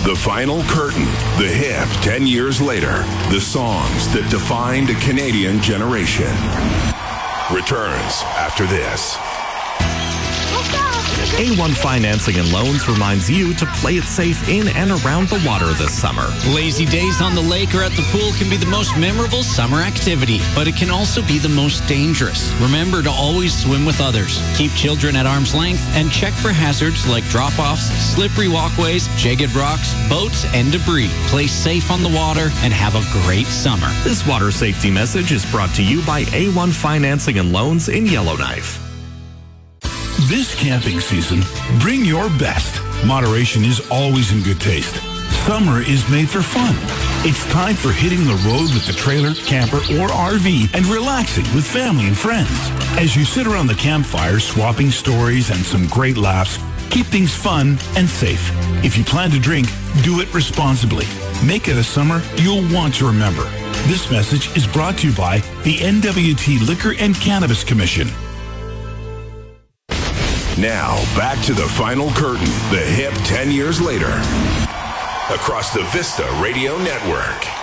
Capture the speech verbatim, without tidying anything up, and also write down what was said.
The Final Curtain, the hip ten years later, the songs that defined a Canadian generation. Returns after this. A one Financing and Loans reminds you to play it safe in and around the water this summer. Lazy days on the lake or at the pool can be the most memorable summer activity, but it can also be the most dangerous. Remember to always swim with others. Keep children at arm's length and check for hazards like drop-offs, slippery walkways, jagged rocks, boats, and debris. Play safe on the water and have a great summer. This water safety message is brought to you by A one Financing and Loans in Yellowknife. This camping season, bring your best. Moderation is always in good taste. Summer is made for fun. It's time for hitting the road with the trailer, camper, or R V and relaxing with family and friends. As you sit around the campfire swapping stories and some great laughs, keep things fun and safe. If you plan to drink, do it responsibly. Make it a summer you'll want to remember. This message is brought to you by the N W T Liquor and Cannabis Commission. Now, back to The Final Curtain, the hip ten years later. Across the Vista Radio Network.